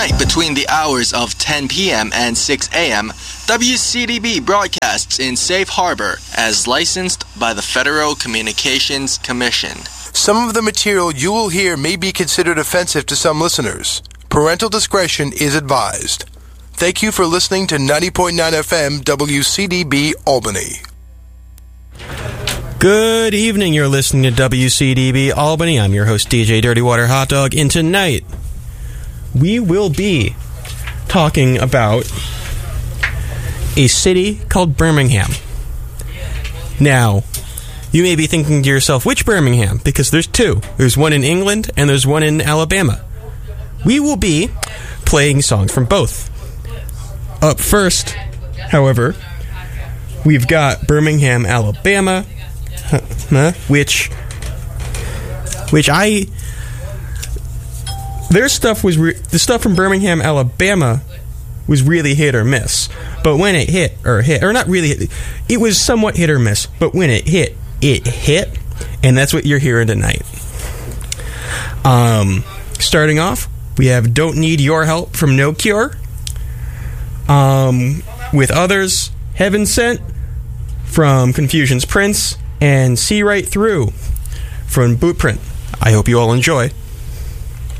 night between the hours of 10 p.m. and 6 a.m., WCDB broadcasts in Safe Harbor as licensed by the Federal Communications Commission. Some of the material you will hear may be considered offensive to some listeners. Parental discretion is advised. Thank you for listening to 90.9 FM WCDB Albany. Good evening, you're listening to WCDB Albany. I'm your host, DJ Dirty Water Hot Dog, and tonight we will be talking about a city called Birmingham. Now, you may be thinking to yourself, which Birmingham? Because there's two. There's one in England and there's one in Alabama. We will be playing songs from both. Up first, however, we've got Birmingham, Alabama, which their stuff was the stuff from Birmingham, Alabama was really hit or miss. But when it hit, or not really hit, it was somewhat hit or miss. But when it hit, and that's what you're hearing tonight. Starting off, we have Don't Need Your Help from No Cure. With others, Heaven Sent from Confusion's Prince, and See Right Through from Bootprint. I hope you all enjoy.